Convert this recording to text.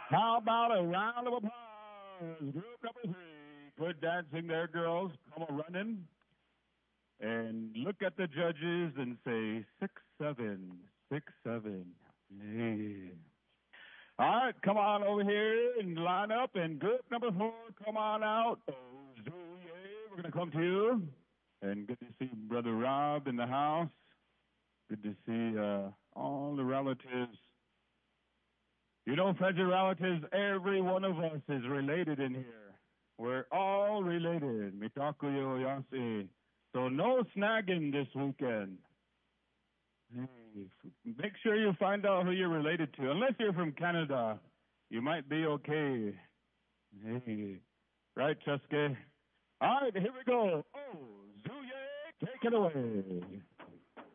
How about a round of applause? Group number 3. Good dancing there, girls. Come on running. And look at the judges and say 6-7, 6-7. Yeah. All right, come on over here and line up. And group number 4, come on out. Oh, Zooey, we're going to come to you. And good to see Brother Rob in the house. Good to see all the relatives. You know, friends and relatives, every one of us is related in here. We're all related. Mitakuyo Yasi. So no snagging this weekend. Hey, make sure you find out who you're related to. Unless you're from Canada, you might be okay. Hey, right, Cheske? All right, here we go. Oh, Zooey, take it away.